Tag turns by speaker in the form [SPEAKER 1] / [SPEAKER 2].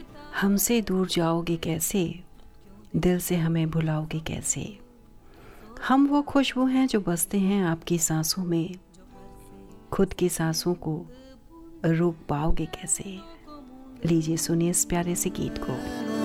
[SPEAKER 1] हमसे दूर जाओगे कैसे, दिल से हमें भुलाओगे कैसे। हम वो खुशबू हैं जो बसते हैं आपकी सांसों में, खुद की सांसों को रोक पाओगे कैसे। लीजिए सुनिए इस प्यारे से गीत को।